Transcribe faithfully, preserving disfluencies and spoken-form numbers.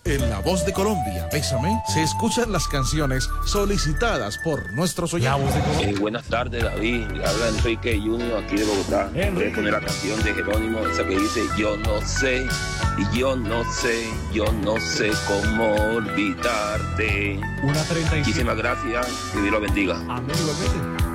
En La Voz de Colombia, Bésame, se escuchan las canciones solicitadas por nuestros oyentes. Eh, buenas tardes, David. Habla Enrique Junior aquí de Bogotá. Voy a poner la canción de Jerónimo, esa que dice: yo no sé, y yo no sé, yo no sé cómo olvidarte. Una treinta y siete. Muchísimas gracias. Que Dios lo bendiga. Amén, igualmente.